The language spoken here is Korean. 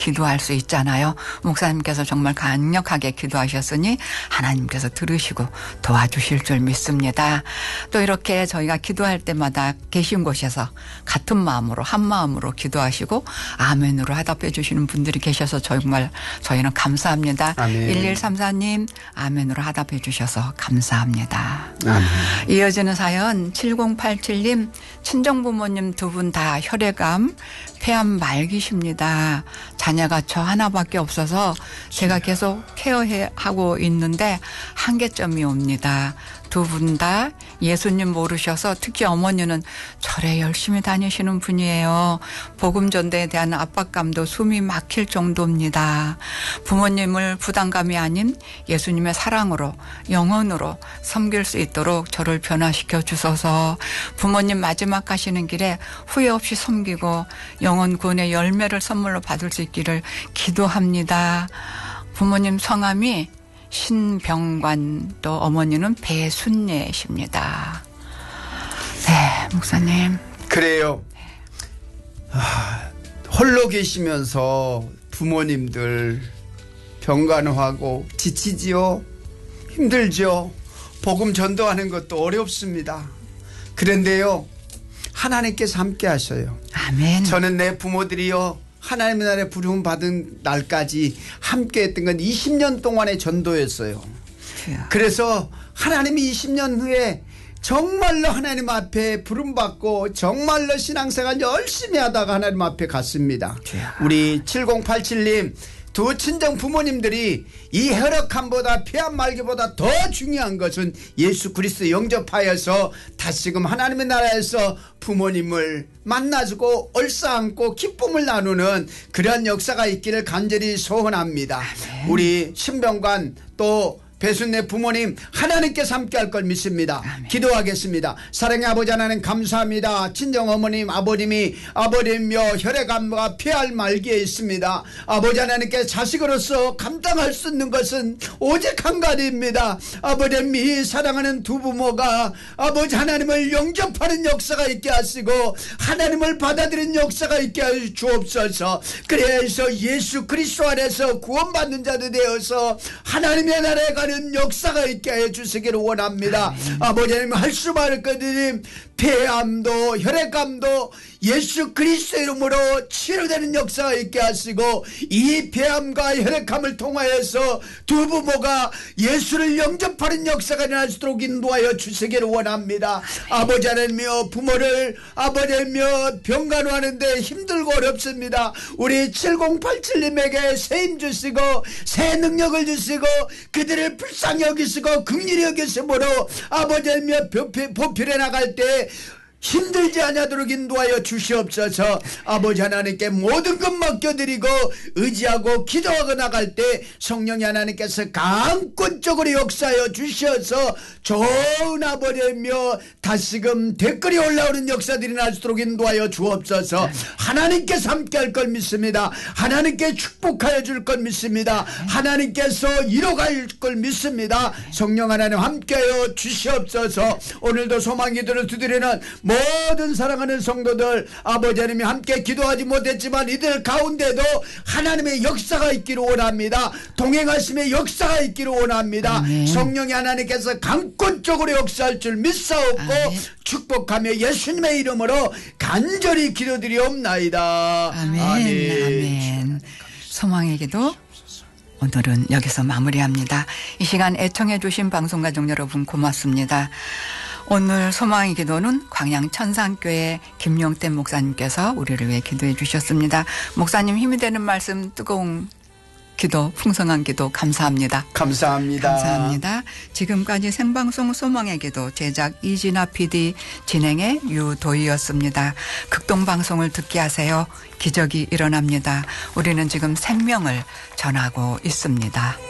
기도할 수 있잖아요. 목사님께서 정말 강력하게 기도하셨으니 하나님께서 들으시고 도와주실 줄 믿습니다. 또 이렇게 저희가 기도할 때마다 계신 곳에서 같은 마음으로 한 마음으로 기도하시고 아멘으로 화답해 주시는 분들이 계셔서 정말 저희는 감사합니다. 아멘. 1134님 아멘으로 화답해 주셔서 감사합니다. 아멘. 이어지는 사연 7087님 친정부모님 두 분 다 혈액암 폐암 말기십니다. 자녀가 저 하나밖에 없어서 제가 계속 케어하고 있는데 한계점이 옵니다. 두 분 다 예수님 모르셔서 특히 어머니는 절에 열심히 다니시는 분이에요. 복음 전도에 대한 압박감도 숨이 막힐 정도입니다. 부모님을 부담감이 아닌 예수님의 사랑으로 영혼으로 섬길 수 있도록 저를 변화시켜 주셔서 부모님 마지막 가시는 길에 후회 없이 섬기고 영혼 구원의 열매를 선물로 받을 수 있기를 기도합니다. 부모님 성함이 신병관 또 어머니는 배순예십니다. 네, 목사님. 그래요. 홀로 계시면서 부모님들 병간호하고 지치지요. 힘들죠. 복음 전도하는 것도 어렵습니다. 그런데요, 하나님께서 함께 하셔요. 아멘. 저는 내 부모들이요, 하나님의 나라에 부름 받은 날까지 함께 했던 건 20년 동안의 전도였어요. 그래서 하나님이 20년 후에 정말로 하나님 앞에 부름받고 정말로 신앙생활 열심히 하다가 하나님 앞에 갔습니다. 우리 7087님 두 친정 부모님들이 이 혈액암보다 폐암 말기보다 더 중요한 것은 예수 그리스도 영접하여서 다시금 하나님의 나라에서 부모님을 만나주고 얼싸안고 기쁨을 나누는 그런 역사가 있기를 간절히 소원합니다. 우리 신병관 또 배순내 부모님 하나님께서 함께할 걸 믿습니다. 아멘. 기도하겠습니다. 사랑의 아버지 하나님 감사합니다. 친정어머님 아버님이 아버님며 혈액암과 폐암 말기에 있습니다. 아버지 하나님께 자식으로서 감당할 수 있는 것은 오직 한 가지입니다. 아버님이 사랑하는 두 부모가 아버지 하나님을 영접하는 역사가 있게 하시고 하나님을 받아들이는 역사가 있게 하여 주옵소서. 그래서 예수 그리스도 안에서 구원받는 자들 되어서 하나님의 나라에 가는 역사가 있게 해 주시기를 원합니다. 아버지 하나님 할 수만 거드님 폐암도 혈액암도 예수 그리스도 이름으로 치료되는 역사가 있게 하시고 이 폐암과 혈액암을 통하여서 두 부모가 예수를 영접하는 역사가 일어날 수 있도록 인도하여 주시기를 원합니다. 아버지 하나님이여 부모를 아버지 하나님이여 병간호하는데 힘들고 어렵습니다. 우리 7087님에게 새 힘 주시고 새 능력을 주시고 그들을 불쌍히 여기시고 긍휼히 여기심으로 아버지 하나님이여 보필해 나갈 때 힘들지 않도록 인도하여 주시옵소서. 아버지 하나님께 모든 것 맡겨드리고 의지하고 기도하고 나갈 때 성령이 하나님께서 강권적으로 역사하여 주셔서 좋은 아버지며 다시금 댓글이 올라오는 역사들이 날 수 있도록 인도하여 주옵소서. 하나님께서 함께할 걸 믿습니다. 하나님께 축복하여 줄 걸 믿습니다. 하나님께서 이뤄갈 걸 믿습니다. 성령 하나님 함께하여 주시옵소서. 오늘도 소망기도를 두드리는 모든 사랑하는 성도들 아버지 하나님이 함께 기도하지 못했지만 이들 가운데도 하나님의 역사가 있기를 원합니다. 동행하심의 역사가 있기를 원합니다. 아멘. 성령이 하나님께서 강권적으로 역사할 줄 믿사옵고 아멘. 축복하며 예수님의 이름으로 간절히 기도드리옵나이다. 아멘. 아멘. 소망의 기도 오늘은 여기서 마무리합니다. 이 시간 애청해 주신 방송가족 여러분 고맙습니다. 오늘 소망의 기도는 광양 천상교회 김용태 목사님께서 우리를 위해 기도해 주셨습니다. 목사님 힘이 되는 말씀 뜨거운 기도 풍성한 기도 감사합니다. 감사합니다. 감사합니다. 지금까지 생방송 소망의 기도 제작 이진아 PD 진행의 유도희였습니다. 극동방송을 듣게 하세요. 기적이 일어납니다. 우리는 지금 생명을 전하고 있습니다.